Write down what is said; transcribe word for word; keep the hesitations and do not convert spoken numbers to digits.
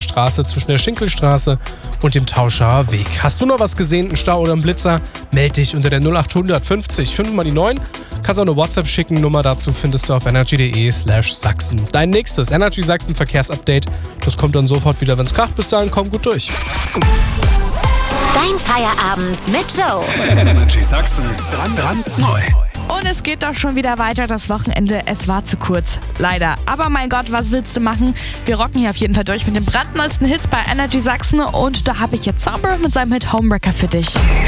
Straße zwischen der Schinkelstraße und dem Tauscher Weg. Hast du noch was gesehen, einen Stau oder einen Blitzer? Meld dich unter der null acht fünfzig fünf mal die neun. Kannst auch eine WhatsApp schicken. Nummer dazu findest du auf energy.de slash Sachsen. Dein nächstes Energy Sachsen Verkehrsupdate. Das kommt dann sofort wieder, wenn es kracht. Bis dahin, komm gut durch. Dein Feierabend mit Joe. Energy Sachsen. Dran, dran, neu. Und es geht doch schon wieder weiter, das Wochenende. Es war zu kurz. Leider. Aber mein Gott, was willst du machen? Wir rocken hier auf jeden Fall durch mit den brandneuesten Hits bei Energy Sachsen. Und da habe ich jetzt Soundbird mit seinem Hit Homewrecker für dich.